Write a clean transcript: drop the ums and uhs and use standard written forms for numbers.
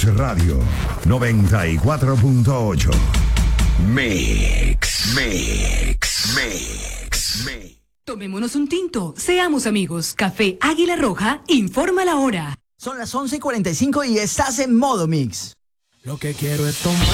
Plus Radio 94.8. Mix. Tomémonos un tinto, seamos amigos. Café Águila Roja informa la hora. Son las 11:45 y estás en modo mix. Lo que quiero es tomar.